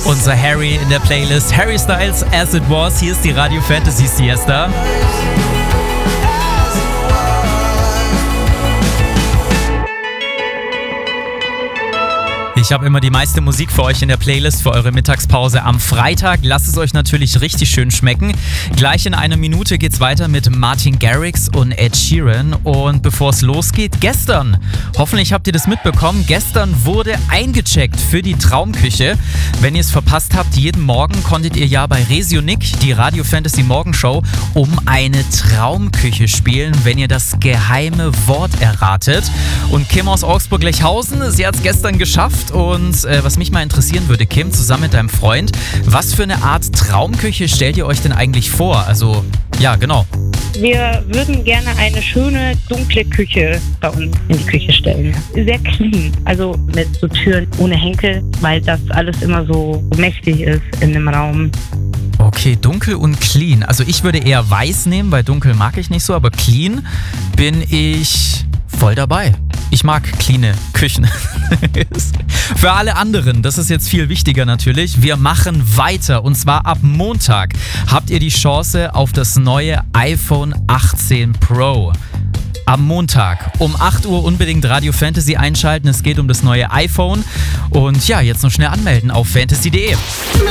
Unser Harry in der Playlist. Harry Styles, As It Was. Hier ist die Radio Fantasy Siesta. Ich habe immer die meiste Musik für euch in der Playlist für eure Mittagspause am Freitag. Lasst es euch natürlich richtig schön schmecken. Gleich in einer Minute geht's weiter mit Martin Garrix und Ed Sheeran. Und bevor es losgeht, gestern, hoffentlich habt ihr das mitbekommen, gestern wurde eingecheckt für die Traumküche. Wenn ihr es verpasst habt, jeden Morgen konntet ihr ja bei Resionik, die Radio Fantasy Morgenshow, um eine Traumküche spielen, wenn ihr das geheime Wort erratet. Und Kim aus Augsburg-Lechhausen, sie hat es gestern geschafft. Und was mich mal interessieren würde, Kim, zusammen mit deinem Freund, was für eine Art Traumküche stellt ihr euch denn eigentlich vor? Also, ja, genau. Wir würden gerne eine schöne, dunkle Küche bei uns in die Küche stellen. Sehr clean, also mit so Türen ohne Henkel, weil das alles immer so mächtig ist in dem Raum. Okay, dunkel und clean. Also ich würde eher weiß nehmen, weil dunkel mag ich nicht so, aber clean bin ich voll dabei. Ich mag cleane Küchen. Für alle anderen, das ist jetzt viel wichtiger natürlich, wir machen weiter und zwar ab Montag habt ihr die Chance auf das neue iPhone 18 Pro. Am Montag um 8 Uhr unbedingt Radio Fantasy einschalten, es geht um das neue iPhone und ja, jetzt noch schnell anmelden auf fantasy.de.